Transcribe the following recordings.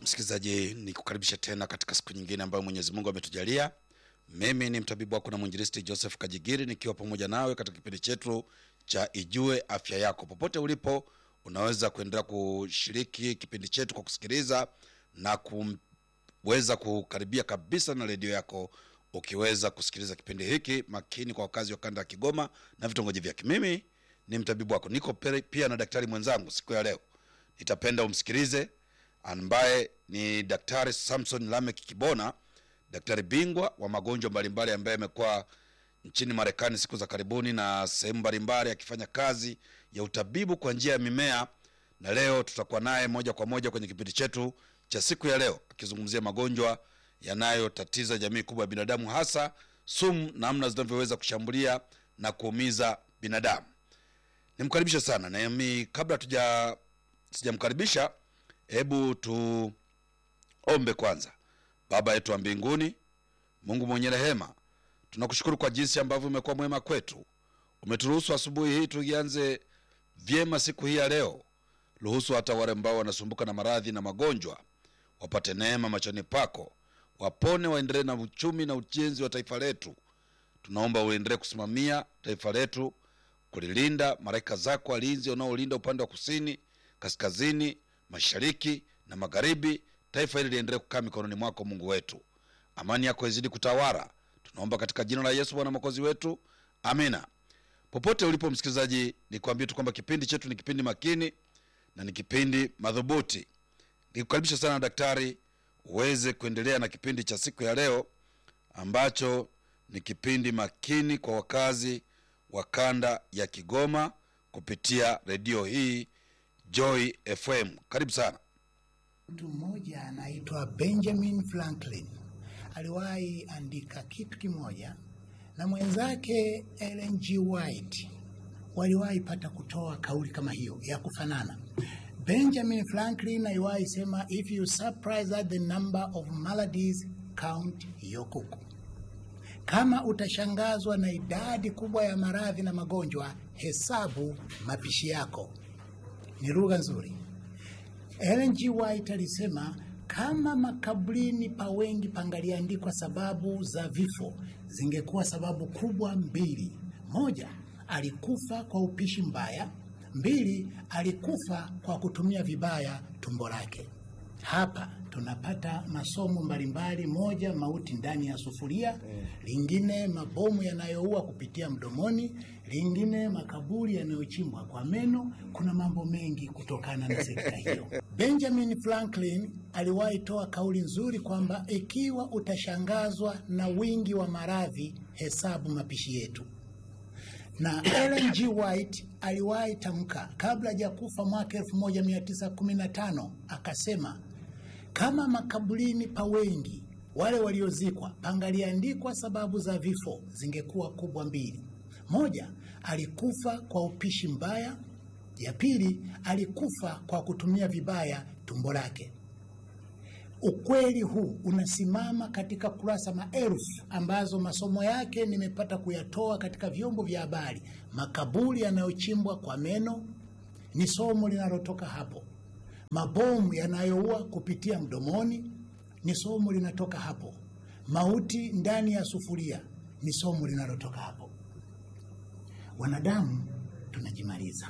msikilizaji, nikukaribisha tena katika siku nyingine ambayo Mwenyezi Mungu ametujalia. Mimi ni mtabibu wako na mwinjilisti Joseph Kajigiri, nikiwa pamoja nawe katika kipindi chetu cha Ijue Afya Yako. Popote ulipo, unaweza kuendelea kushiriki kipindi chetu kwa kusikiliza na kuweza kukaribia kabisa na redio yako, ukiweza kusikiliza kipindi hiki makini kwa wakazi wa kanda ya Kigoma na vitongoji vyake. Mimi ni mtabibu wako, niko pia na daktari mwenzangu siku ya leo. Nitapenda umsikilize, ambaye ni Daktari Samson Lamek Kibona, daktari bingwa wa magonjwa mbalimbali ambaye amekuwa nchini Marekani siku za karibuni na sehemu mbalimbali akifanya kazi ya utabibu kwa njia ya mimea. Na leo tutakuwa naye moja kwa moja kwenye kipindi chetu cha siku ya leo, akizungumzia magonjwa yanayotatiza jamii kubwa ya binadamu, hasa sumu, namna zinavyoweza kushambulia na kuumiza binadamu. Nimkaribisha sana, na mimi kabla sijamkaribisha, hebu tuombe kwanza. Baba yetu wa mbinguni, Mungu mwenye rehema, tunakushukuru kwa jinsi ambavyo umekuwa mwema kwetu. Umeturuhusu asubuhi hii tuianze vyema siku hii ya leo. Ruhusu hata wale ambao wanasumbuka na maradhi na magonjwa wapate neema machoni pako, wapone, waendelee na uchumi na ujenzi wa taifa letu. Tunaomba uendelee kusimamia taifa letu, kulilinda, malaika zako walinzi wanaolinda upande wa kusini, kaskazini, mashariki na magharibi. Taifa hili liendelee kukaa mikononi mwako Mungu wetu. Amani yako izidi kutawala. Tunaomba katika jina la Yesu Bwana Mwokozi wetu. Amina. Popote ulipo msikilizaji, nikwambie tu kwamba kipindi chetu ni kipindi makini na ni kipindi madhubuti. Nikukaribisha sana daktari uweze kuendelea na kipindi cha siku ya leo, ambacho ni kipindi makini kwa wakazi wa kanda ya Kigoma kupitia redio hii Joy FM. Karibu sana. Mtu mmoja anaitwa Benjamin Franklin aliwahi andika kitu kimoja, na mwenzake Ellen G. White waliwahi pata kutoa kauli kama hiyo ya kufanana. Benjamin Franklin aliwahi sema, if you surprise at the number of maladies, count your kuku. Kama utashangazwa na idadi kubwa ya maradhi na magonjwa, hesabu mapishi yako. Ni lugha nzuri. Ellen G. White alisema, kama makaburini pa wengi pangaliandikwa sababu za vifo, zingekuwa sababu kubwa mbili. Moja, alikufa kwa upishi mbaya. Mbili, alikufa kwa kutumia vibaya tumbo lake. Hapa tunapata masomo mbalimbali. Moja, mauti ndani ya sufuria. Lingine, mabomu yanayoua kupitia mdomoni. Lingine, makaburi yanayochimbwa kwa meno. Kuna mambo mengi kutokana na sekta hiyo. Benjamin Franklin aliwahi toa kauli nzuri kwamba ikiwa utashangazwa na wingi wa maradhi, hesabu mapishi yetu. Na Ellen G. White aliwahi tamka kabla ya kufa mwaka 1915, akasema, kama makaburini pa wengi wale waliozikwa pangaliandikwa sababu za vifo, zingekuwa kubwa mbili. Moja, alikufa kwa upishi mbaya. Ya pili, alikufa kwa kutumia vibaya tumbo lake. Ukweli huu unasimama katika kurasa maelfu ambazo masomo yake nimepata kuyatoa katika vyombo vya habari. Makaburi yanayochimbwa kwa meno ni somo linalotoka hapo. Mabomu yanayoua kupitia mdomoni ni somo linatoka hapo. Mauti ndani ya sufuria ni somo linalotoka hapo. Wanadamu tunajimaliza.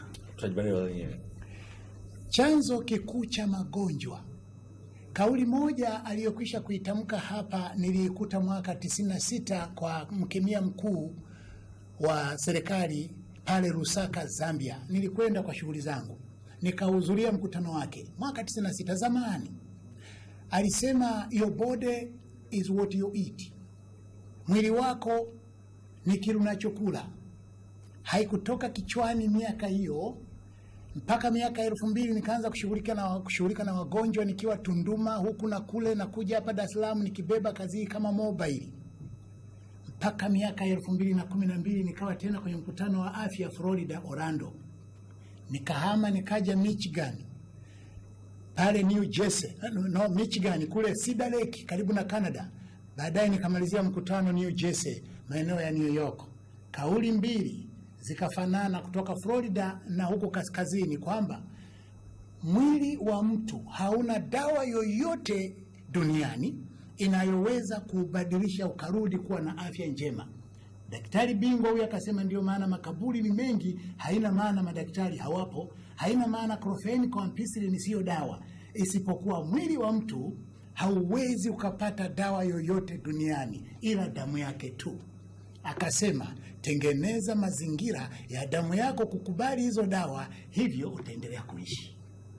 Chanzo kikuu cha magonjwa. Kauli moja aliyokwisha kuitamka hapa nilikuta mwaka 96 kwa mkemia mkuu wa serikali pale Lusaka, Zambia. Nilikwenda kwa shughuli zangu, nikahudhuria mkutano wake mwaka 96 zamani. Alisema, your body is what you eat. Mwili wako ni kile unachokula. Haikutoka kichwani miaka hiyo mpaka miaka 2000 nikaanza kushughulika na wagonjwa nikiwa Tunduma huku na kule, na kuja hapa Dar es Salaam nikibeba kazi kama mobile. Mpaka miaka 2012 nikawa tena kwenye mkutano wa afya Florida, Orlando. Nikahama nikaja Michigan, pale New Jersey, Michigan kule Cedar Lake karibu na Canada. Baadaye nikamalizia mkutano New Jersey, maeneo ya New York. Kauli mbili zikafanana kutoka Florida na huko kaskazini, kwamba mwili wa mtu hauna dawa yoyote duniani inayoweza kubadilisha ukarudi kuwa na afya njema. Daktari bingwa huyu akasema ndio maana makaburi ni mengi, haina maana madaktari hawapo, haina maana chloroquine kwa ampicillin sio dawa, isipokuwa mwili wa mtu hauwezi ukapata dawa yoyote duniani ila damu yake tu. Akasema tengeneza mazingira ya damu yako kukubali hizo dawa, hivyo utaendelea kuishi.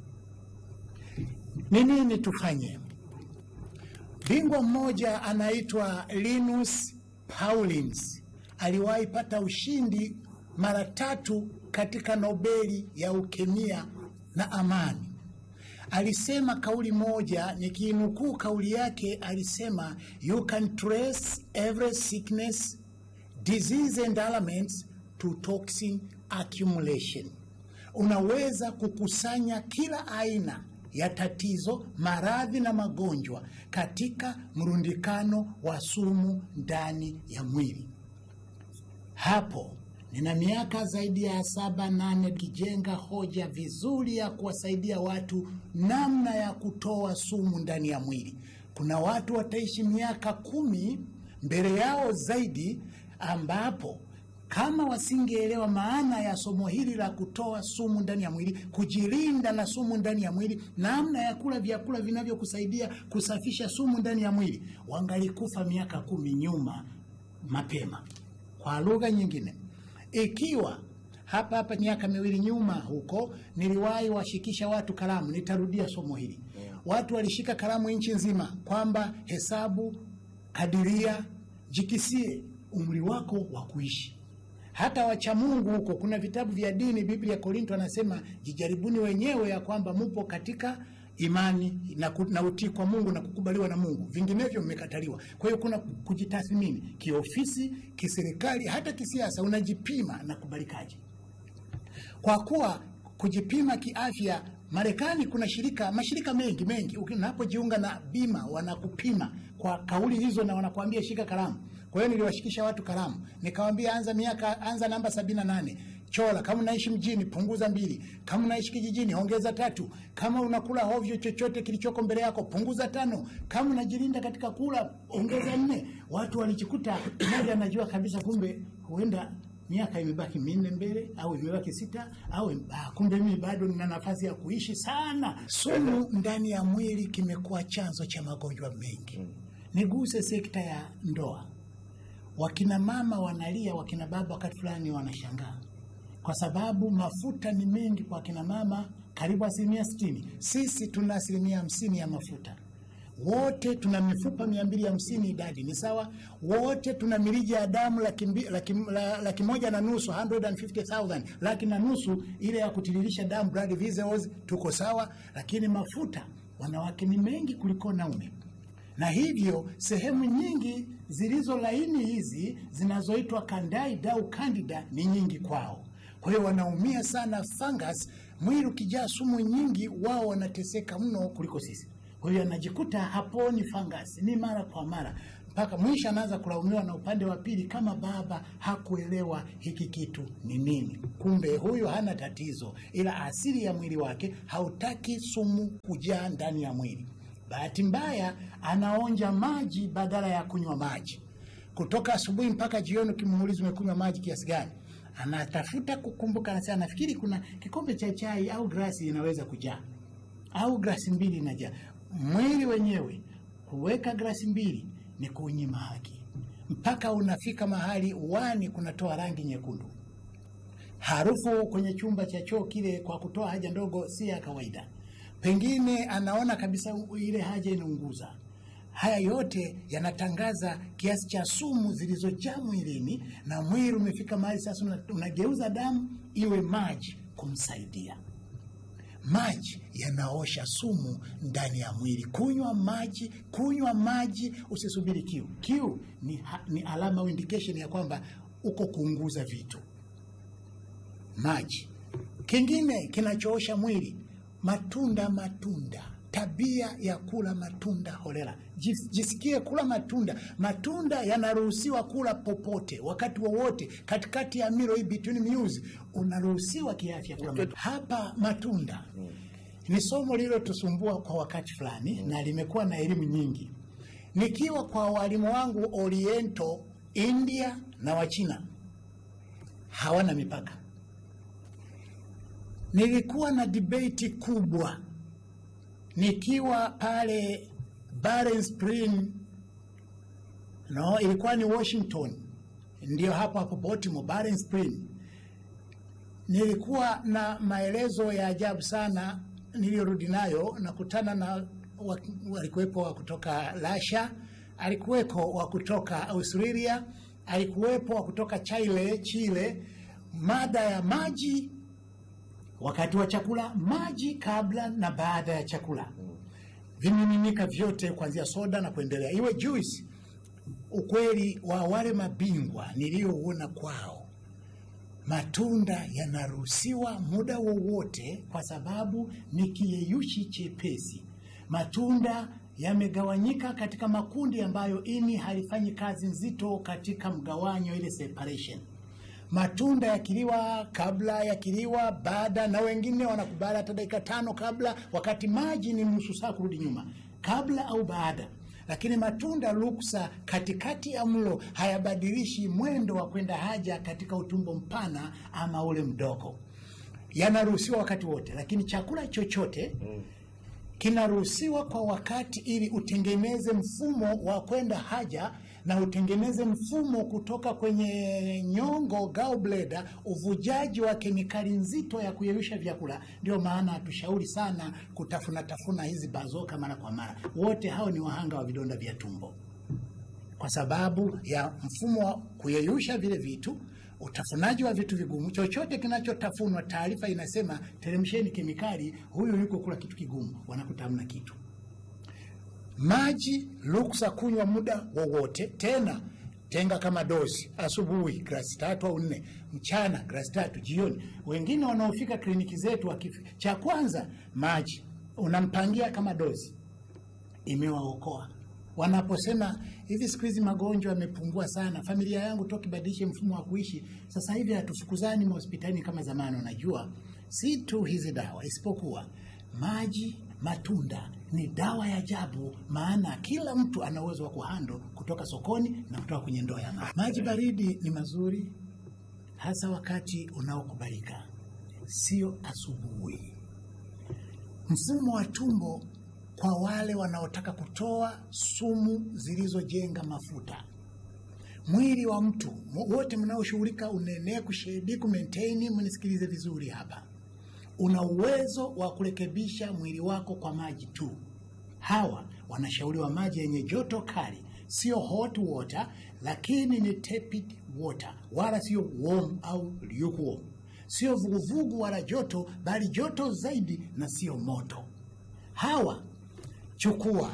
Nini tufanye? Bingwa mmoja anaitwa Linus Pauling aliwahi pata ushindi mara 3 katika Nobeli ya ukemia na amani. Alisema kauli moja, nikinukuu kauli yake, alisema you can trace every sickness, disease and ailments to toxin accumulation. Unaweza kukusanya kila aina ya tatizo, maradhi na magonjwa katika mrundikano wa sumu ndani ya mwili. Hapo nina miaka zaidi ya 7-8 kijenga hoja vizuri ya kuwasaidia watu namna ya kutoa sumu ndani ya mwili. Kuna watu wataishi miaka 10 mbele yao zaidi, ambapo kama wasingeelewa maana ya somo hili la kutoa sumu ndani ya mwili, kujilinda na sumu ndani ya mwili, namna ya kula vyakula vinavyokusaidia kusafisha sumu ndani ya mwili, wangalikufa miaka 10 nyuma mapema. Kwa lugha nyingine, ikiwa hapa miaka 2 nyuma huko niliwahi washikisha watu kalamu, nitarudia somo hili. Watu walishika kalamu nchi nzima kwamba hesabu, kadiria, jikisie umri wako wa kuishi. Hata wacha Mungu huko, kuna vitabu vya dini, Biblia Korinto anasema jijaribuni wenyewe ya kwamba mupo katika imani na utii kwa Mungu na kukubaliwa na Mungu, vinginevyo mmekataliwa. Kwa hiyo kuna kujitathmini kiofisi, kiserikali, hata kisiasa, unajipima na kubalikaje. Kwa kuwa kujipima kiafya, Marekani kuna mashirika mengi unapojiunga na bima wanakupima kwa kauli hizo na wanakuambia shika kalamu. Kwa hiyo niliwashikisha watu kalamu, nikawaambia anza namba 78, chora. Kama unaishi mjini punguza 2, kama unaishi kijijini ongeza 3, kama unakula hovyo chochote kilichoko mbele yako punguza 5, kama unajilinda katika kula ongeza 4. Watu walijikuta mmoja anajua kabisa kumbe huenda miaka imebaki 4 mbele au imebaki 6 au kumbe mimi bado nina nafasi ya kuishi sana. Sumu ndani ya mwili kimekuwa chanzo cha magonjwa mengi. Niguse sekta ya ndoa. Wakina mama wanalia, wakina baba wakati fulani wanashangaa, kwa sababu mafuta ni mengi kwa kina mama, karibu 60%. Sisi tuna 50% ya mafuta. Wote tuna mifupa 250, idadi ni sawa. Wote tuna mirija ya damu 1.5, 150,000, 1.5 ile ya kutiririsha damu, blood vessels, tuko sawa. Lakini mafuta wanawake ni mengi kuliko naume, na hivyo sehemu nyingi zilizo laini hizi zinazoitwa candida au candida ni nyingi kwao. Kwa hiyo wanaumia sana fungus. Mwili ukijaa sumu nyingi, wao wanateseka mno kuliko sisi. Kwa hiyo anajikuta haponi fungus, ni mara kwa mara, mpaka mwisho anaanza kulaumiwa na upande wa pili kama baba hakuelewa hiki kitu ni nini. Kumbe huyu hana tatizo, ila asili ya mwili wake hautaki sumu kujaa ndani ya mwili. Bahati mbaya anaonja maji badala ya kunywa maji. Kutoka asubuhi mpaka jioni ukimuuliza umekunywa maji kiasi gani, anatafuta kukumbuka, anasema nafikiri kuna kikombe cha chai au glasi inaweza kujaa, au glasi 2 inajaa. Mwili wenyewe kuweka glasi 2 ni kunyima haki, mpaka unafika mahali uani kunatoa rangi nyekundu. Harufu kwenye chumba cha choo kile kwa kutoa haja ndogo si ya kawaida. Pengine anaona kabisa ile haja inaunguza. Haya yote yanatangaza kiasi cha sumu zilizojaa mwilini, na mwili umefika mahali sasa unageuza damu iwe maji kumsaidia. Maji yanaosha sumu ndani ya mwili. Kunywa maji, usisubiri kiu. Kiu ni alama au indication ya kwamba uko kuunguza vitu. Maji. Kingine kinachoosha mwili, matunda. Tabia ya kula matunda holela. Jisikie kula matunda. Matunda yanaruhusiwa kula popote, wakati wowote, katikati ya milo hii between meals unaruhusiwa kiafya kula matunda. Hapa matunda Ni somo lililotusumbua kwa wakati fulani na limekuwa na elimu nyingi. Nikiwa kwa walimu wangu Oriental, India na Wachina, hawana mipaka. Nilikuwa na debate kubwa nikiwa pale Barren Spring, ilikuwa ni Washington, ndio hapo Baltimore, Barren Spring. Nilikuwa na maelezo ya ajabu sana nilirudi nayo, na kutana na walikuwepo wa kutoka Russia, alikuwepo wa kutoka Australia, alikuwepo wa kutoka Chile. Mada ya maji wakati wa chakula, maji kabla na baada ya chakula, vimiminika vyote kuanzia soda na kuendelea, iwe juice. Ukweli wa wale mabingwa nilioona kwao, matunda yanaruhusiwa muda wowote kwa sababu ni kiyeyushi chepesi. Matunda yamegawanyika katika makundi ambayo ini halifanyi kazi nzito katika mgawanyo, ile separation. Matunda yakiliwa kabla, yakiliwa baada, na wengine wanakubali hata dakika 5 kabla, wakati maji ni nusu saa kurudi nyuma, kabla au baada. Lakini matunda ruksa katikati ya mlo, hayabadilishi mwendo wa kwenda haja katika utumbo mpana ama ule mdogo. Yanaruhusiwa wakati wote, lakini chakula chochote kinaruhusiwa kwa wakati, ili utengeneze mfumo wa kwenda haja na utengeneze mfumo kutoka kwenye nyongo, gallbladder, uvujaji wa kemikali nzito ya kuyeyusha vyakula. Ndio maana tushauri sana kutafuna hizi bazoka mara kwa mara. Wote hao ni wahanga wa vidonda vya tumbo kwa sababu ya mfumo wa kuyeyusha vile vitu, utafunaji wa vitu vigumu. Chochote kinachotafunwa, taarifa inasema teremsheni kemikali, huyu yuko kula kitu kigumu, wanakuta hamna kitu. Maji ruksa kunywa muda wowote, tena tenga kama dozi: asubuhi glasi 3 au 4, mchana glasi 3, jioni. Wengine wanaofika kliniki zetu cha kwanza maji unampangia kama dozi, imewaokoa. Wanaposema hivi siku hizi magonjwa yamepungua sana, familia yangu toki badilishe mfumo wa kuishi, sasa hivi hatufukuzani hospitalini kama zamani. Unajua, si tu hizi dawa, isipokuwa maji, matunda ni dawa ya ajabu, maana kila mtu ana uwezo wa kuhandle kutoka sokoni na kutoka kwenye ndoo ya maji. Maji baridi ni mazuri hasa wakati unaokubalika, sio asubuhi. Mfumo wa tumbo kwa wale wanaotaka kutoa sumu zilizojenga mafuta. Mwili wa mtu wote mnaoshughulika unene, kushedi, kumaintain, mnisikilize vizuri hapa, una uwezo wa kurekebisha mwili wako kwa maji tu. Hawa wanashauriwa maji yenye joto kali, sio hot water, lakini ni tepid water, wala sio warm au lukewarm. Sio vuguvugu wala joto, bali joto zaidi na sio moto. Hawa chukua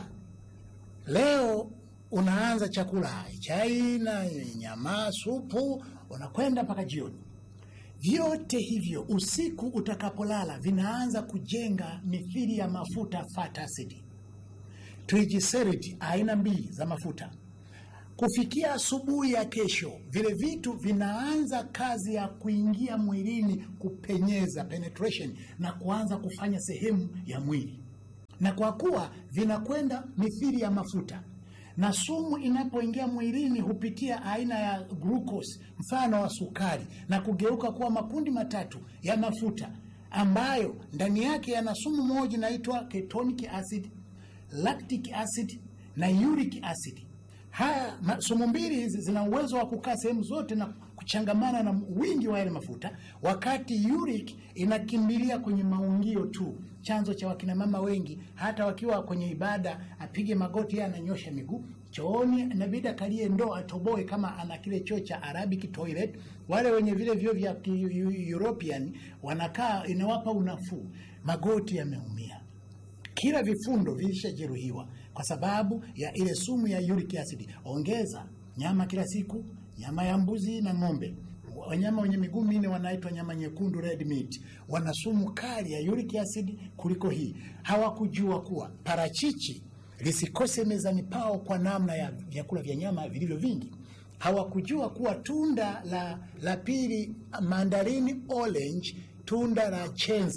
leo, unaanza chakula, chai na nyama, supu, unakwenda mpaka jioni. Vyote hivyo usiku utakapolala vinaanza kujenga mithili ya mafuta, fat acid, triglyceride, aina 2 za mafuta. Kufikia asubuhi ya kesho, vile vitu vinaanza kazi ya kuingia mwilini, kupenyeza, penetration, na kuanza kufanya sehemu ya mwili. Na kwa kuwa vinakwenda mithili ya mafuta, na sumu inapoingia mwilini hupitia aina ya glucose, mfano wa sukari, na kugeuka kuwa makundi 3 ya mafuta ambayo ndani yake yana sumu moja inaitwa ketonic acid, lactic acid na uric acid. Haya sumu mbili hizi zina uwezo wa kukaa sehemu zote na kuchangamana na wingi wa yale mafuta, wakati uric inakimbilia kwenye maungio tu. Chanzo cha wakina mama wengi hata wakiwa kwenye ibada, apige magoti, ananyosha miguu chooni, inabidi kalie ndoo atoboe kama ana kile choo cha Arabic toilet. Wale wenye vile vyo vya European wanakaa, inawapa unafuu, magoti yameumia, kila vifundo vilishajeruhiwa kwa sababu ya ile sumu ya uric acid. Ongeza nyama kila siku, nyama ya mbuzi na ng'ombe. Wanyama wenye miguu minne wanaitwa nyama nyekundu, red meat, wana sumu kali ya uric acid kuliko hii. Hawakujua kuwa parachichi lisikose mezani pao kwa namna ya vyakula vya nyama vilivyo vingi. Hawakujua kuwa tunda la pili, mandarini, orange, tunda la chenza,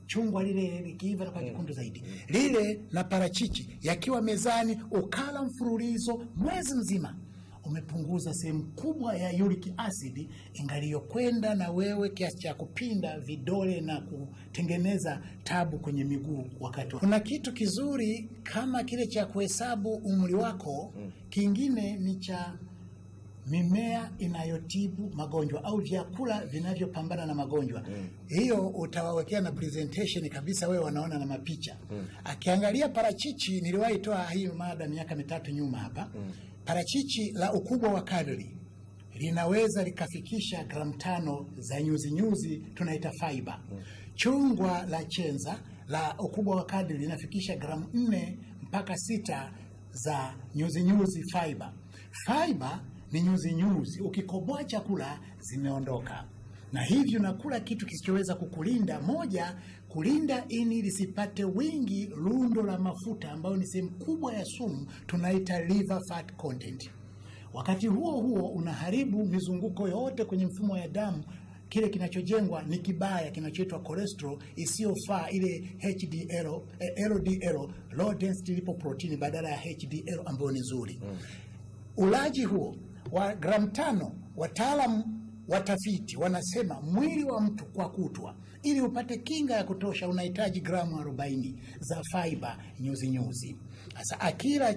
chungwa lile likiiva na kwa jekundu zaidi, lile na parachichi yakiwa mezani, ukala mfululizo mwezi mzima, umepunguza sehemu kubwa ya uric acid ingaliyokwenda na wewe kiasi cha kupinda vidole na kutengeneza tabu kwenye miguu wakati. Kuna kitu kizuri kama kile cha kuhesabu umri wako, kingine ni cha mimea inayotibu magonjwa au vyakula vinavyopambana na magonjwa. Hiyo utawawekea na presentation kabisa, wewe wanaona na mapicha. Akiangalia parachichi, niliwahi toa hii mada miaka 3 nyuma hapa. Parachichi la ukubwa wa kadri linaweza likafikisha gramu 5 za nyuzi tunaita fiber. Chungwa la chenza la ukubwa wa kadri linafikisha gramu 4 mpaka 6 za nyuzi fiber. Fiber ni nyuzi, ukikoboa chakula zimeondoka. Na hivyo nakula kitu kisichoweza kukulinda. Moja, kulinda ini lisipate wingi lundo la mafuta ambayo ni sehemu kubwa ya sumu tunaita liver fat content. Wakati huo unaharibu mizunguko yote kwenye mfumo ya damu. Kile kinachojengwa ni kibaya kinachoitwa cholesterol isiyofaa, ile HDL, LDL, low density lipoprotein badala ya HDL ambayo ni nzuri. Ulaji huo wa gramu 5, wataalamu watafiti wanasema mwili wa mtu kwa kutwa ili upate kinga ya kutosha unahitaji gramu 40 za fiber nyuzi. Sasa akila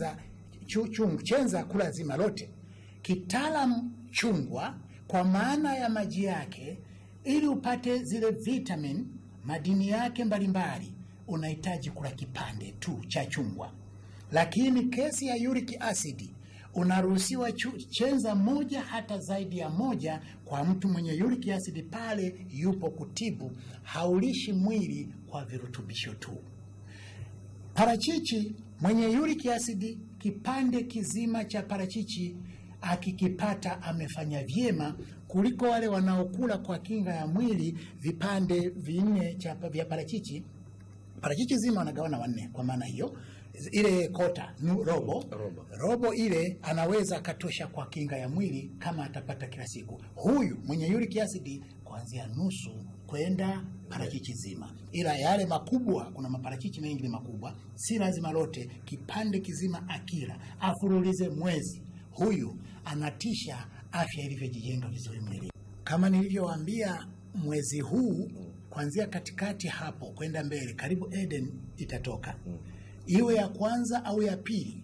chenza kula zima lote, kitaalamu chungwa kwa maana ya maji yake, ili upate zile vitamin madini yake mbalimbali unahitaji kula kipande tu cha chungwa. Lakini kesi ya uric acid unaruhusiwa chenza moja hata zaidi ya moja kwa mtu mwenye uric acid pale yupo kutibu, haulishi mwili kwa virutubisho tu. Parachichi, mwenye uric acid kipande kizima cha parachichi akikipata amefanya vyema kuliko wale wanaokula kwa kinga ya mwili vipande 4 vya parachichi. Parachichi zima wanagawana 4, kwa maana hiyo ile kota robo ile anaweza akatosha kwa kinga ya mwili kama atapata kila siku. Huyu mwenye uric acid kuanzia nusu kwenda parachichi zima. Ila yale makubwa, kuna maparachichi mengi ni makubwa, si lazima lote. Kipande kizima akila afurulize mwezi, huyu anatisha afya ilivyojijenga vizuri mwili. Kama nilivyowaambia, mwezi huu kuanzia katikati hapo kwenda mbele, karibu Eden itatoka. Iwe ya kwanza au ya pili,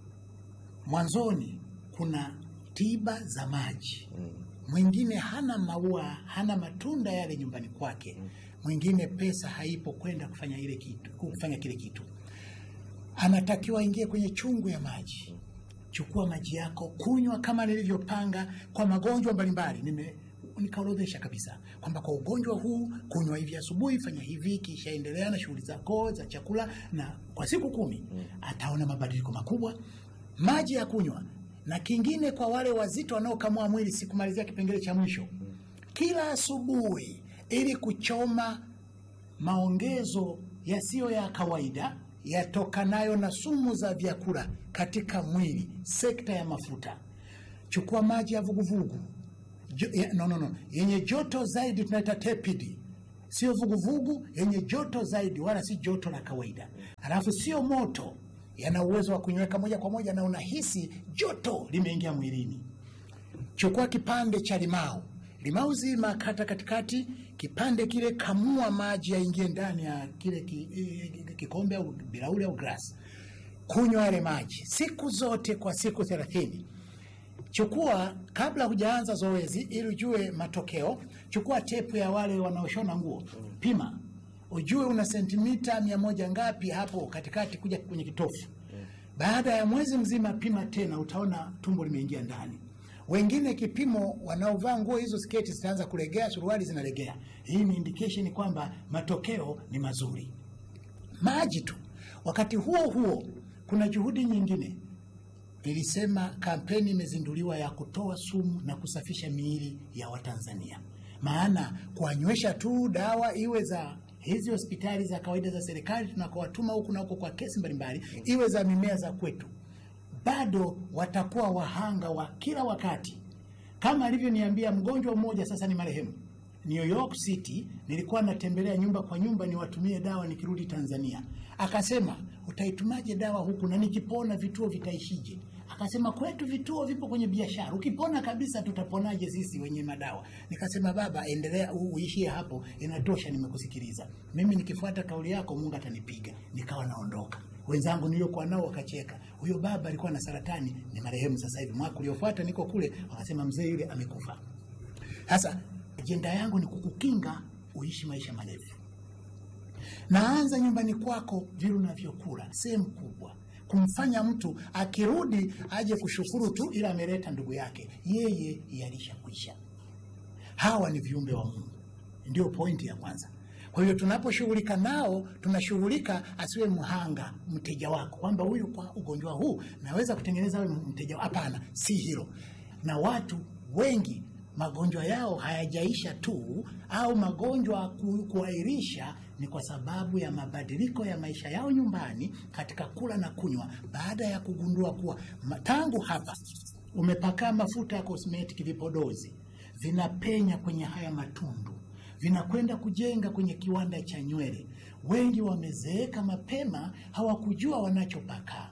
mwanzoni kuna tiba za maji. Mwingine hana maua, hana matunda yale nyumbani kwake. Mwingine pesa haipo kwenda kufanya kile kitu. Anatakiwa ingie kwenye chungu ya maji. Chukua maji yako, kunywa kama nilivyopanga kwa magonjwa mbalimbali. Nikaorodhesha kabisa kwamba kwa ugonjwa huu kunywa hivi asubuhi, fanya hivi, kisha endelea na shughuli zako za chakula, na kwa siku 10 ataona mabadiliko makubwa. Maji ya kunywa. Na kingine kwa wale wazito wanaokamua mwili, sikumalizia kipengele cha mwisho. Kila asubuhi, ili kuchoma maongezo yasiyo ya kawaida yatokanayo na sumu za vyakula katika mwili, sekta ya mafuta, chukua maji ya vuguvugu. Yenye joto zaidi tunaita tepid. Sio vuguvugu, yenye joto zaidi, wala si joto la kawaida. Alafu sio moto, yana uwezo wa kunyweka moja kwa moja na unahisi joto limeingia mwilini. Chukua kipande cha limau zima, kata katikati, kipande kile, kamua maji yaingie ndani ya kile kikombe au bilauri au glass. Kunywa yale maji siku zote kwa siku 30. Chukua, kabla hujaanza zoezi ili ujue matokeo, chukua tepu ya wale wanaoshona nguo, pima ujue una sentimita 100 ngapi hapo katikati kuja kwenye kitofu. Baada ya mwezi mzima pima tena, utaona tumbo limeingia ndani. Wengine kipimo wanaovaa nguo hizo, sketi zitaanza kulegea, suruali zinalegea. Hii ni indication kwamba matokeo ni mazuri. Maji tu. Wakati huo kuna juhudi nyingine. Nilisema kampeni imezinduliwa ya kutoa sumu na kusafisha miili ya Watanzania. Maana kuanywesha tu dawa, iwe za hizi hospitali za kawaida za serikali tunakowatuma huku na huko kwa kesi mbalimbali, iwe za mimea za kwetu, bado watakuwa wahanga wa kila wakati. Kama alivyoniambia mgonjwa mmoja, sasa ni marehemu, New York City, nilikuwa natembelea nyumba kwa nyumba niwatumie dawa nikirudi Tanzania. Akasema, utaitumaje dawa huku na nikipona vituo vitaishije? Akasema, kwetu vituo vipo kwenye biashara. Ukipona kabisa tutaponaje sisi wenye madawa? Nikasema, baba, endelea uishie hapo, inatosha, nimekusikiliza. Mimi nikifuata kauli yako Mungu atanipiga. Nikawa naondoka. Wenzangu niliokuwa nao wakacheka. Huyo baba alikuwa na saratani, ni marehemu sasa hivi. Mwaka uliofuata niko kule, wakasema mzee yule amekufa. Sasa ajenda yangu ni kukukinga uishi maisha marefu. Naanza nyumbani kwako, vile unavyokula, sehemu kubwa. Kumfanya mtu akirudi aje kushukuru tu ila ameleta ndugu yake, yeye yalishakwisha. Hawa ni viumbe wa Mungu. Ndio pointi ya kwanza. Kwa hiyo tunaposhughulika nao, tunashughulika asiwe mhanga mteja wako, kwamba huyu kwa ugonjwa huu naweza kutengeneza wewe mteja. Hapana, si hilo. Na watu wengi magonjwa yao hayajaisha tu, au magonjwa kuahirisha ni kwa sababu ya mabadiliko ya maisha yao nyumbani katika kula na kunywa, baada ya kugundua kuwa tangu hapa umepaka mafuta ya cosmetic, vipodozi vinapenya kwenye haya matundu, vinakwenda kujenga kwenye kiwanda cha nywele. Wengi wamezeeka mapema, hawakujua wanachopaka.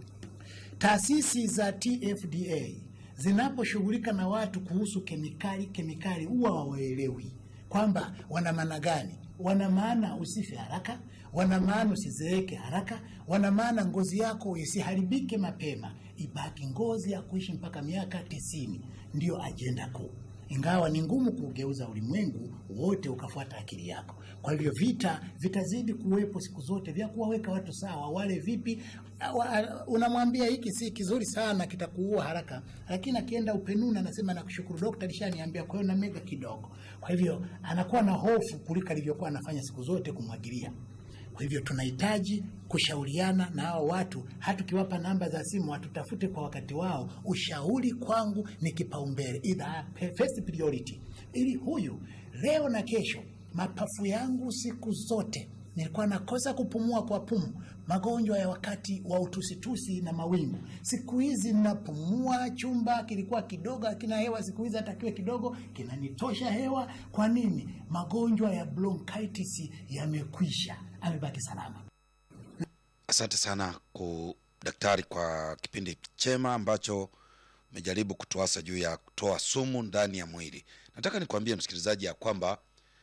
Taasisi za TFDA zinaposhughulika na watu kuhusu kemikali huwa hawaelewi kwamba wana maana gani. Wana maana usife haraka, wana maana usizeeke haraka, wana maana ngozi yako isiharibike mapema, ibaki ngozi ya kuishi mpaka miaka 90. Ndio ajenda kuu. Ingawa ni ngumu kugeuza ulimwengu wote ukafuata akili yako. Kwa hivyo vitazidi kuwepo siku zote vya kuwaweka watu sawa. Wale vipi, unamwambia hiki si kizuri sana, kitakuua haraka, lakini akienda upenuna anasema nakushukuru daktari alishaniambia, kwa hiyo na mega kidogo. Kwa hivyo anakuwa na hofu kuliko alivyokuwa anafanya siku zote kumwagilia. Kwa hivyo tunahitaji kushauriana na hao watu. Hata ukiwapa namba za simu watutafute kwa wakati wao. Ushauri kwangu ni kipaumbele, either first priority. Ili huyu leo na kesho, mapafu yangu siku zote nilikuwa nakosa kupumua kwa pumu, magonjwa ya wakati wa utusitusi na mawingu. Siku hizi ninapumua, chumba kilikuwa kidogo hakina hewa, siku hizi hata kiwe kidogo kinanitosha hewa. Kwa nini? Magonjwa ya bronchitis yamekwisha, amebaki salama. Asante sana daktari kwa kipindi chema ambacho umejaribu kutuasa juu ya kutoa sumu ndani ya mwili. Nataka nikwambie msikilizaji ya kwamba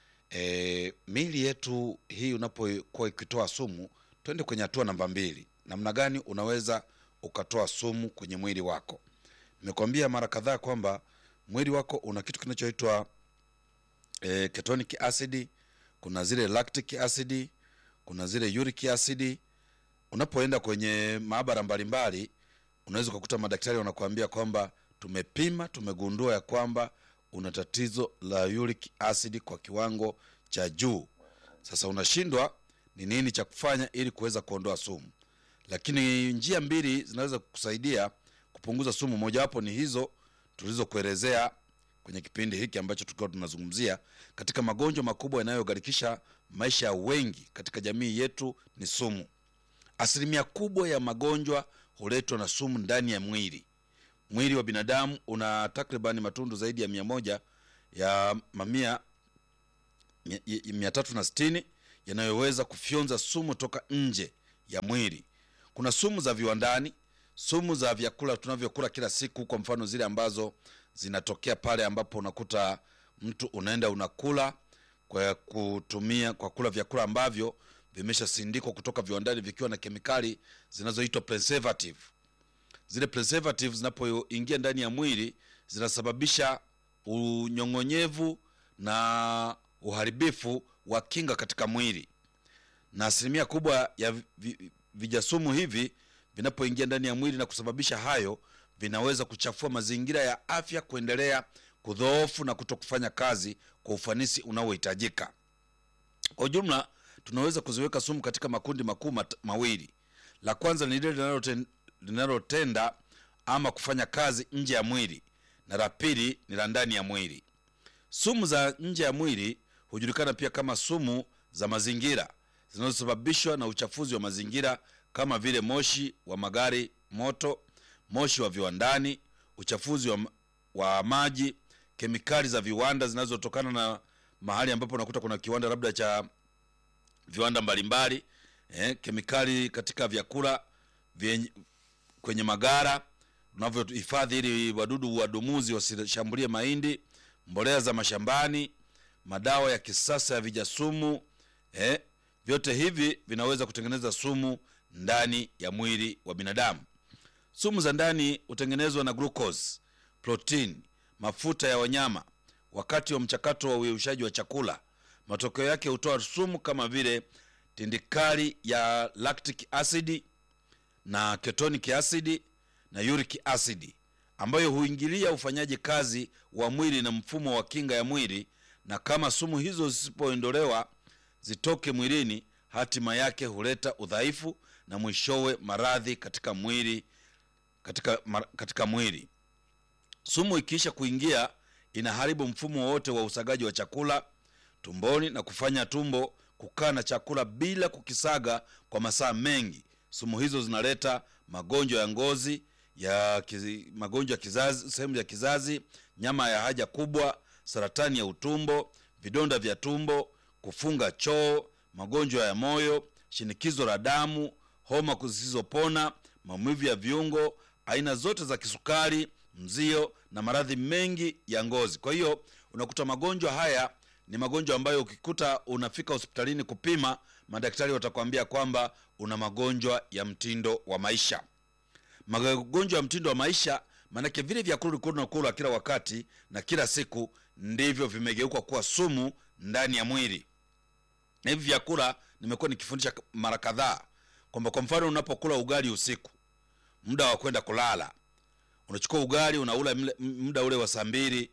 miili yetu hii unapokuwa ikitoa sumu, twende kwenye hatua namba 2. Namna gani unaweza ukatoa sumu kwenye mwili wako? Nimekwambia mara kadhaa kwamba mwili wako una kitu kinachoitwa ketonic acid, kuna zile lactic acid, kuna zile uric acid. Unapoenda kwenye maabara mbalimbali, unaweza kukuta madaktari wanakuambia kwamba tumepima, tumegundua ya kwamba una tatizo la uric acid kwa kiwango cha juu. Sasa unashindwa ni nini cha kufanya ili kuweza kuondoa sumu. Lakini njia 2 zinaweza kukusaidia kupunguza sumu. Mojawapo ni hizo tulizokuelezea kwenye kipindi hiki ambacho tulikuwa tunazungumzia. Katika magonjwa makubwa yanayogharikisha maisha ya wengi katika jamii yetu ni sumu. Asilimia kubwa ya magonjwa huletwa na sumu ndani ya mwili. Mwili wa binadamu una takriban matundu zaidi ya 100 ya mamia 360 yanayoweza kufyonza sumu toka nje ya mwili. Kuna sumu za viwandani, sumu za vyakula tunavyokula kila siku, kwa mfano zile ambazo zinatokea pale ambapo unakuta mtu unaenda unakula kwa kula vyakula ambavyo vimeshasindikwa kutoka viwandani vikiwa na kemikali zinazoitwa preservative. Zile preservatives zinapoingia ndani ya mwili zinasababisha unyong'onyevu na uharibifu wa kinga katika mwili. Na asilimia kubwa ya vijasumu hivi vinapoingia ndani ya mwili na kusababisha hayo, vinaweza kuchafua mazingira ya afya, kuendelea kudhoofu na kutokufanya kazi kwa ufanisi unaohitajika. Kwa ujumla, tunaweza kuziweka sumu katika makundi makuu mawili. La kwanza ni lile linalotenda ama kufanya kazi nje ya mwili, na la pili ni la ndani ya mwili. Sumu za nje ya mwili hujulikana pia kama sumu za mazingira, zinazosababishwa na uchafuzi wa mazingira kama vile moshi wa magari moto, moshi wa viwandani, uchafuzi wa maji, kemikali za viwanda zinazotokana mahali ambapo unakuta kuna kiwanda labda cha viwanda mbalimbali, kemikali katika vyakula kwenye magara unavyohifadhi ili wadudu wadumuzi wasishambulie mahindi, mbolea za mashambani, madawa ya kisasa ya vijasumu, vyote hivi vinaweza kutengeneza sumu ndani ya mwili wa binadamu. Sumu za ndani hutengenezwa na glucose, protein, mafuta ya wanyama wakati wa mchakato wa uyeyushaji wa chakula. Matokeo yake hutoa sumu kama vile tindikali ya lactic acid na ketonic acid na uric acid, ambayo huingilia ufanyaji kazi wa mwili na mfumo wa kinga ya mwili, na kama sumu hizo zisipoondolewa zitoke mwilini, hatima yake huleta udhaifu na mwishowe maradhi katika mwili. Katika mwili, sumu ikiisha kuingia inaharibu mfumo wote wa usagaji wa chakula tumboni na kufanya tumbo kukaa na chakula bila kukisaga kwa masaa mengi. Sumu hizo zinaleta magonjwa ya ngozi, magonjwa ya kizazi, sehemu ya kizazi, nyama ya haja kubwa, saratani ya utumbo, vidonda vya tumbo, kufunga choo, magonjwa ya moyo, shinikizo la damu, homa zisizopona, maumivu ya viungo, aina zote za kisukari, mzio na maradhi mengi ya ngozi. Kwa hiyo unakuta magonjwa haya ni magonjwa ambayo ukikuta unafika hospitalini kupima, madaktari watakwambia kwamba una magonjwa ya mtindo wa maisha. Magonjwa ya mtindo wa maisha manake vile vyakula unakula kila wakati na kila siku ndivyo vimegeuka kuwa sumu ndani ya mwili. Na hivi vyakula nimekuwa nikifundisha mara kadhaa kwamba kwa mfano unapokula ugali usiku, muda wa kwenda kulala, unachukua ugali unaula muda ule wa saa 2,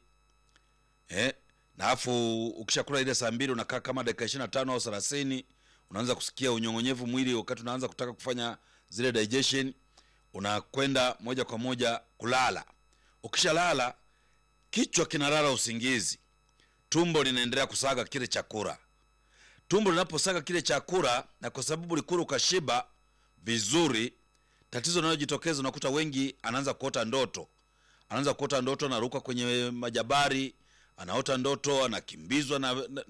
na afu ukishakula ile saa 2 unakaa kama dakika 25 au 30, unaanza kusikia unyongonyevu mwili. Wakati unaanza kutaka kufanya zile digestion, unakwenda moja kwa moja kulala. Ukishalala kichwa kinalala usingizi, tumbo linaendelea kusaga kile chakula. Tumbo linaposaga kile chakula, na kwa sababu likula ukashiba vizuri, tatizo linalojitokeza unakuta wengi anaanza kuota ndoto. Anaruka kwenye majabari, anaota ndoto anakimbizwa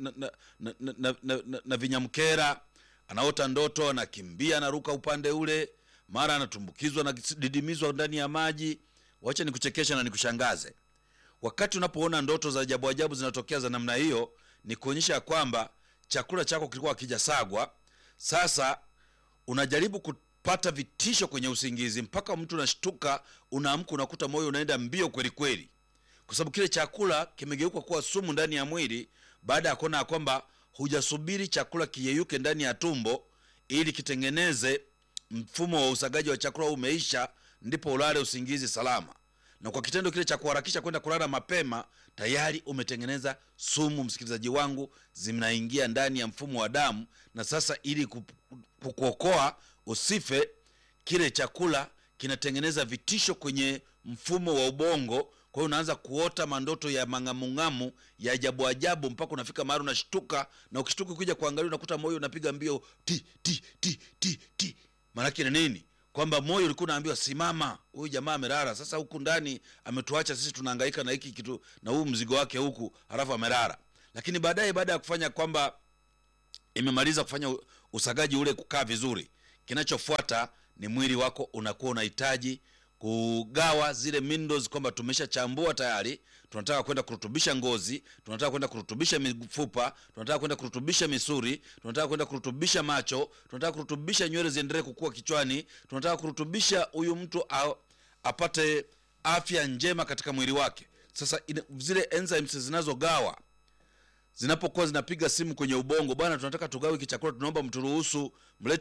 na vinyamkera, anaota ndoto anakimbia anaruka upande ule, mara anatumbukizwa na didimizwa ndani ya maji. Wacha nikuchekesha na nikushangaze. Wakati unapoona ndoto za ajabu ajabu zinatokea za namna hiyo, ni kuonyesha kwamba chakula chako kilikuwa hakijasagwa. Sasa unajaribu kupata vitisho kwenye usingizi, mpaka mtu unashtuka, unaamka unakuta moyo unaenda mbio kweli kweli, kwa sababu kile chakula kimegeuka kuwa sumu ndani ya mwili, baada ya kuona kwamba hujasubiri chakula kiyeyuke ndani ya tumbo ili kitengeneze mfumo wa usagaji wa chakula umeisha, ndipo ulale usingizi salama. Na kwa kitendo kile cha kuharakisha kwenda kulala mapema, tayari umetengeneza sumu, msikilizaji wangu, zinaingia ndani ya mfumo wa damu. Na sasa ili kukuokoa usife, kile chakula kinatengeneza vitisho kwenye mfumo wa ubongo. Kwa hiyo unaanza kuota mandoto ya mangamungamu ya ajabu ajabu, mpaka unafika mahali unashtuka, na ukishtuka kuja kuangalia unakuta moyo unapiga mbio ti ti ti ti ti. Maana yake ni nini? Kwamba moyo ulikuwa unaambiwa simama, huyu jamaa amelala. Sasa huku ndani ametuacha sisi tunahangaika na hiki kitu na huu mzigo wake huku, halafu amelala. Lakini baadaye, baada ya kufanya kwamba imemaliza kufanya usagaji ule kukaa vizuri, kinachofuata ni mwili wako unakuwa unahitaji kugawa zile minerals, kwamba tumeshachambua tayari, tunataka kwenda kurutubisha ngozi, tunataka kwenda kurutubisha mifupa, tunataka kwenda kurutubisha misuri, tunataka kwenda kurutubisha macho, tunataka kurutubisha nywele ziendelee kukua kichwani, tunataka kurutubisha huyu mtu apate afya njema katika mwili wake. Sasa zile enzymes zinazogawa zinapokuwa zinapiga simu kwenye ubongo, bwana tunataka tugawe hiki chakula, tunaomba mturuhusu,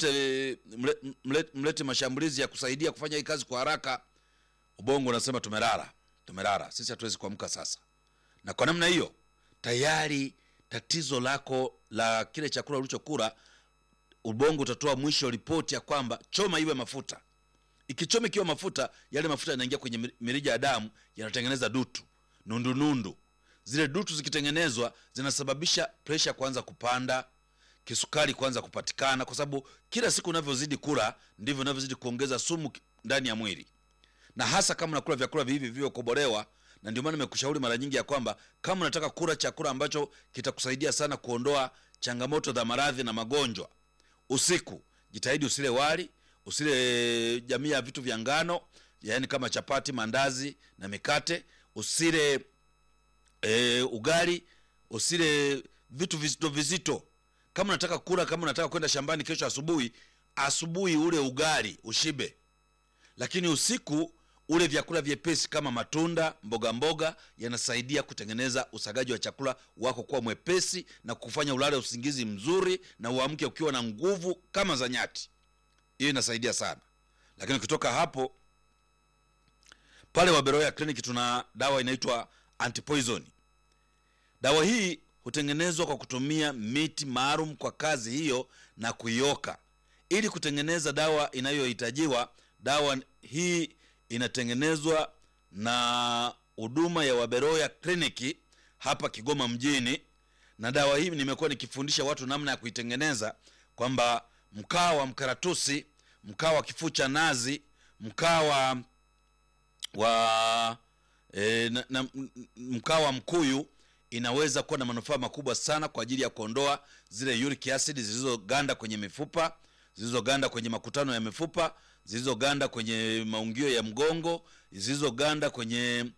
mlete mashambulizi ya kusaidia kufanya hii kazi kwa haraka. Ubongo unasema tumelala, sisi hatuwezi kuamka sasa. Na kwa namna hiyo tayari tatizo lako la kile chakula ulichokula, ubongo utatoa mwisho ripoti ya kwamba choma iwe mafuta. Ikichoma ikiwa mafuta, yale mafuta yanaingia kwenye mirija ya damu, yanatengeneza dutu, nundu. Zile dutu zikitengenezwa zinasababisha pressure kuanza kupanda, kisukari kuanza kupatikana, kwa sababu kila siku unavyozidi kula ndivyo unavyozidi kuongeza sumu ndani ya mwili. Na hasa kama unakula vyakula hivi vilivyokobolewa na ndio maana nimekushauri mara nyingi ya kwamba kama unataka kula chakula ambacho kitakusaidia sana kuondoa changamoto za maradhi na magonjwa, usiku jitahidi usile wali, usile jamii ya vitu vya ngano, yani kama chapati, mandazi na mikate, usile ugali, usile vitu vizito vizito. Kama unataka kula, kama unataka kwenda shambani kesho asubuhi ule ugali ushibe, lakini usiku ule vyakula vyepesi kama matunda, mboga yanasaidia kutengeneza usagaji wa chakula wako kuwa mwepesi na kufanya ulale usingizi mzuri na uamke ukiwa na nguvu kama za nyati. Hiyo inasaidia sana. Lakini kutoka hapo, pale Waberoya Clinic tuna dawa inaitwa antipoison. Dawa hii hutengenezwa kwa kutumia miti maalum kwa kazi hiyo na kuioka ili kutengeneza dawa inayohitajiwa. Dawa hii inatengenezwa na huduma ya Waberoya Clinic hapa Kigoma mjini, na dawa hii nimekuwa nikifundisha watu namna ya kuitengeneza, kwamba mkaa wa mkaratusi, mkaa wa kifuu cha nazi, mkaa mkaa wa mkuyu inaweza kuwa na manufaa makubwa sana kwa ajili ya kuondoa zile uric acid zilizoganda kwenye mifupa, zilizoganda kwenye makutano ya mifupa, zilizoganda kwenye maungio ya mgongo, zilizoganda kwenye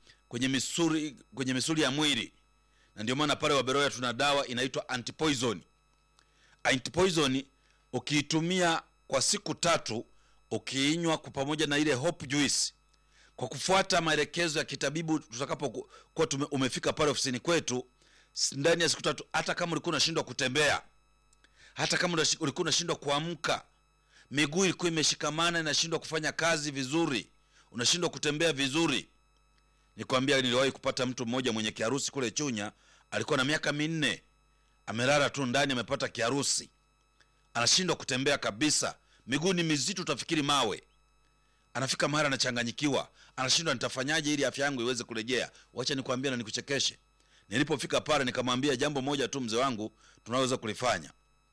misuli ya mwili. Na ndio maana pale Waberoya tuna dawa inaitwa antipoison. Antipoison ukiitumia kwa siku 3, ukiinywa pamoja na ile hope juice, kwa kufuata maelekezo ya kitabibu, tutakapokuwa umefika pale ofisini kwetu, ndani ya siku 3, hata kama ulikuwa unashindwa kutembea, hata kama ulikuwa unashindwa kuamka, miguu ilikuwa imeshikamana inashindwa kufanya kazi vizuri, unashindwa kutembea vizuri. Nikwambia, niliwahi kupata mtu mmoja mwenye kiharusi kule Chunya, alikuwa na miaka 4, amelala tu ndani, amepata kiharusi, anashindwa kutembea kabisa, miguu ni mizito utafikiri mawe. Anafika mahali anachanganyikiwa, anashindwa nitafanyaje ili afya yangu iweze kurejea. Wacha nikwambie na nikuchekeshe. Nilipofika pale nikamwambia jambo moja tu, mzee wangu, tunaweza kulifanya.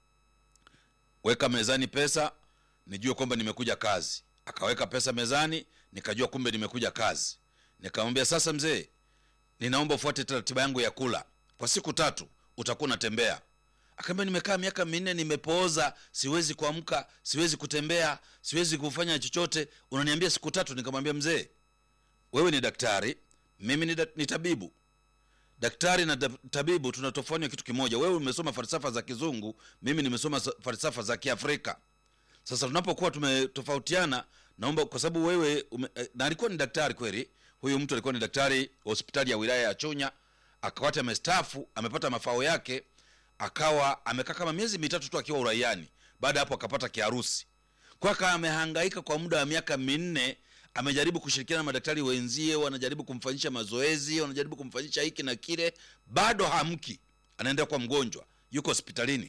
Weka mezani pesa, nijue kwamba nimekuja kazi. Akaweka pesa mezani, nikajua kumbe nimekuja kazi. Nikamwambia, sasa mzee, ninaomba ufuate taratibu yangu ya kula. Kwa siku 3 utakuwa unatembea. Akaniambia, nimekaa miaka 4 nimepooza, siwezi kuamka, siwezi kutembea, siwezi kufanya chochote, unaniambia siku 3? Nikamwambia, mzee, wewe ni daktari, mimi ni tabibu. Daktari na tabibu tunatofauti kitu kimoja. Wewe umesoma falsafa za Kizungu, mimi nimesoma falsafa za Kiafrika. Sasa tunapokuwa tumetofautiana, naomba, kwa sababu wewe na alikuwa ni daktari kweli. Huyu mtu alikuwa ni daktari hospitali ya wilaya ya Chunya, akawata amestaafu, amepata mafao yake, akawa amekaa kama miezi 3 tu akiwa uraiani. Baada hapo akapata kiharusi. Kwa kama amehangaika kwa muda wa miaka 4, amejaribu kushirikiana na madaktari wenzie, wanajaribu kumfanyisha mazoezi, wanajaribu kumfanyisha hiki na kile, bado hamki. Anaenda kwa mgonjwa, yuko hospitalini.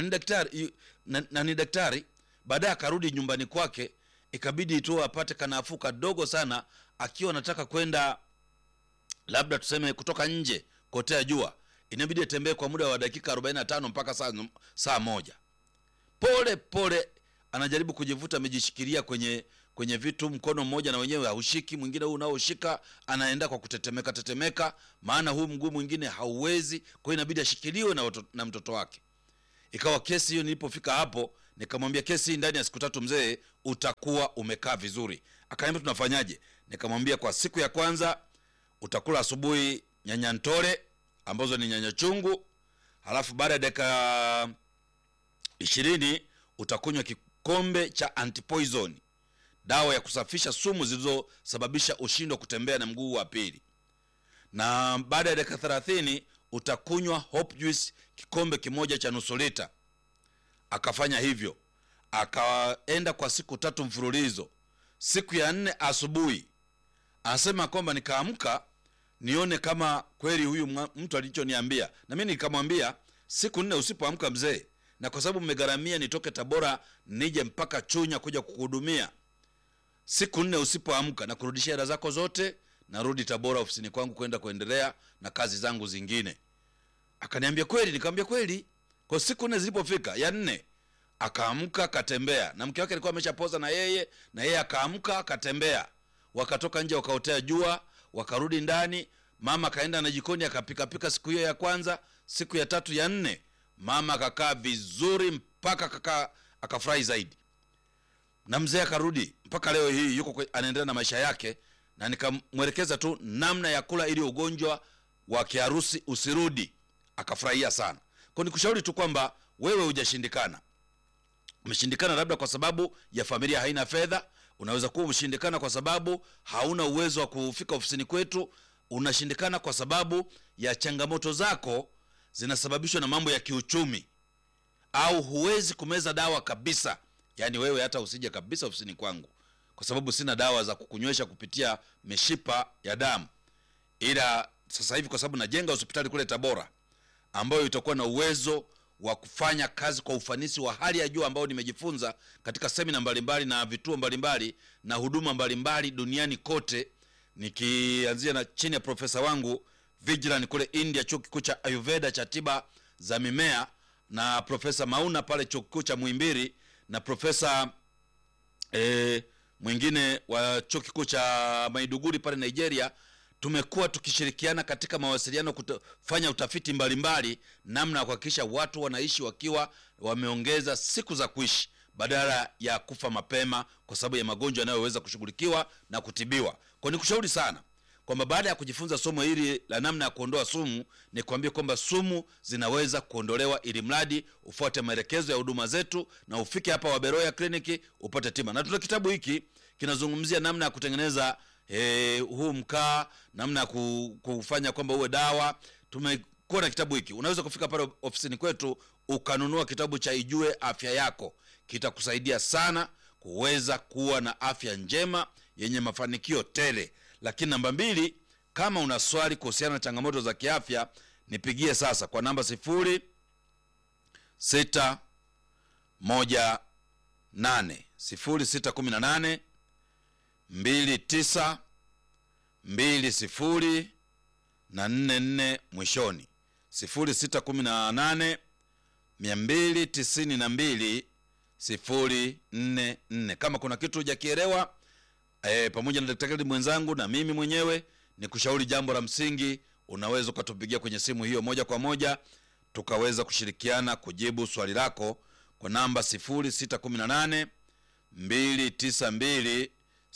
Na ni daktari. Baadaye akarudi nyumbani kwake, ikabidi tu apate kanafuu kadogo sana, akiwa anataka kwenda labda tuseme kutoka nje kotea jua, inabidi atembee kwa muda wa dakika 45 mpaka saa 1. Pole pole anajaribu kujivuta, amejishikilia kwenye vitu, mkono mmoja na wenyewe haushiki, mwingine huu unaoshika anaenda kwa kutetemeka, maana huu mguu mwingine hauwezi, kwa hiyo inabidi ashikiliwe na mtoto wake. Ikawa kesi hiyo, nilipofika hapo nikamwambia, kesi hii ndani ya siku 3 mzee utakuwa umekaa vizuri. Akaniambia, tunafanyaje? Nikamwambia, kwa siku ya kwanza utakula asubuhi nyanya ntore ambazo ni nyanya chungu, halafu baada ya dakika 20 utakunywa kikombe cha antipoison, dawa ya kusafisha sumu zilizosababisha ushindo kutembea na mguu wa pili. Na baada ya dakika 30 utakunywa hope juice kikombe kimoja cha nusu lita. Akafanya hivyo, akaenda kwa siku 3 mfululizo. Siku ya 4 asubuhi anasema kwamba nikaamka nione kama kweli huyu mtu alichoniambia. Na mimi nikamwambia, siku 4 usipoamka mzee, na kwa sababu mmegharamia nitoke Tabora nije mpaka Chunya kuja kukuhudumia, siku 4 usipoamka na kurudishia hela zako zote, narudi Tabora ofisini kwangu kwenda kuendelea na kazi zangu zingine. Akaniambia kweli? Nikamwambia kweli. Kwa siku 4 zilipofika, ya 4 akaamka akatembea, na mke wake alikuwa ameshapoza na yeye akaamka akatembea. Wakatoka nje wakaotea jua, wakarudi ndani, mama kaenda na jikoni akapika pika siku hiyo ya kwanza, siku ya 3 ya 4 mama akakaa vizuri mpaka kaka akafurahi zaidi. Na mzee akarudi mpaka leo hii yuko anaendelea na maisha yake, na nikamwelekeza tu namna ya kula ili ugonjwa wa kiharusi usirudi, akafurahia sana. Kwa nikushauri tu kwamba wewe hujashindikana. Umeshindikana labda kwa sababu ya familia haina fedha, unaweza kuwa umeshindikana kwa sababu hauna uwezo wa kufika ofisini kwetu, unashindikana kwa sababu ya changamoto zako zinasababishwa na mambo ya kiuchumi, au huwezi kumeza dawa kabisa. Yani wewe hata usije kabisa ofisini kwangu kwa sababu sina dawa za kukunywesha kupitia mishipa ya damu. Ila sasa hivi kwa sababu najenga hospitali kule Tabora ambayo itakuwa na uwezo wa kufanya kazi kwa ufanisi wa hali ya juu ambao nimejifunza katika semina mbalimbali na vituo mbalimbali na huduma mbalimbali duniani kote, nikianzia na chini ya profesa wangu Vigilan kule India, chuo kikuu cha Ayurveda cha tiba za mimea, na profesa Mauna pale chuo kikuu cha Muhimbili, na profesa mwingine wa chuo kikuu cha Maiduguri pale Nigeria. Tumekuwa tukishirikiana katika mawasiliano kufanya utafiti mbalimbali namna ya kuhakikisha watu wanaishi wakiwa wameongeza siku za kuishi badala ya kufa mapema kwa sababu ya magonjwa yanayoweza kushughulikiwa na kutibiwa. Kwa nikushauri sana kwamba baada ya kujifunza somo hili la namna ya kuondoa sumu, ni kuambia kwamba sumu zinaweza kuondolewa ili mradi ufuate maelekezo ya huduma zetu na ufike hapa Waberoya Clinic upate tiba. Na tuna kitabu hiki kinazungumzia namna ya kutengeneza huu mkaa, namna ya kufanya kwamba uwe dawa. Tumekuwa na kitabu hiki, unaweza kufika pale ofisini kwetu ukanunua kitabu cha Ijue Afya Yako. Kitakusaidia sana kuweza kuwa na afya njema yenye mafanikio tele. Lakini namba 2, kama una swali kuhusiana na changamoto za kiafya, nipigie sasa kwa namba 0618 0618 29 20 na 44 mwishoni, 0618 292 044. Kama kuna kitu hujakielewa pamoja na daktari mwenzangu na mimi mwenyewe, ni kushauri jambo la msingi, unaweza ukatupigia kwenye simu hiyo moja kwa moja tukaweza kushirikiana kujibu swali lako kwa namba 0618 292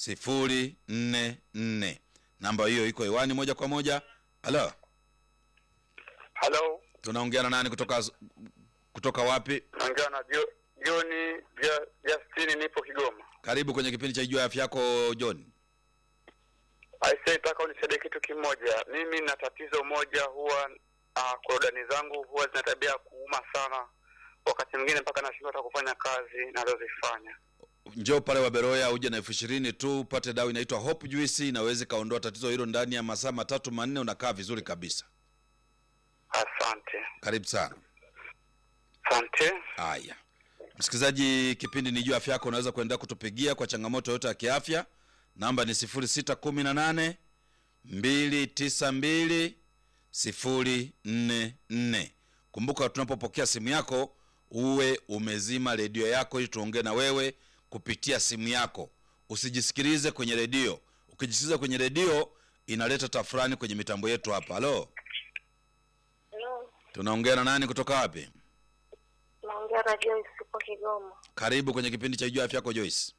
044. Namba hiyo iko hewani moja kwa moja. Halo. Hello. Tunaongea na nani kutoka wapi? Naongea na John Justin, nipo Kigoma. Karibu kwenye kipindi cha Ijue Afya Yako John. Nataka unisaidie kitu kimoja. Mimi na tatizo moja, huwa korodani zangu huwa zina tabia kuuma sana. Wakati mwingine mpaka nashindwa hata kufanya kazi ninazozifanya. Njoo pale Waberoya uje na 20,000 tu upate dawa inaitwa Hope Juice, inaweza kaondoa tatizo hilo ndani ya masaa 3-4, unakaa vizuri kabisa. Asante. Karibu sana. Asante. Haya. Msikilizaji, kipindi ni Ijue Afya Yako, unaweza kuendelea kutupigia kwa changamoto yote ya kiafya. Namba ni 0618 292 044. Kumbuka tunapopokea simu yako uwe umezima redio yako ili tuongee na wewe kupitia simu yako. Usijisikilize kwenye redio. Ukijisikiliza kwenye redio inaleta tafurani kwenye mitambo yetu hapa. Halo. Hello. Tunaongea na nani kutoka wapi? Naongea na Joyce kutoka Kigoma. Karibu kwenye kipindi cha Ijue Afya Yako Joyce.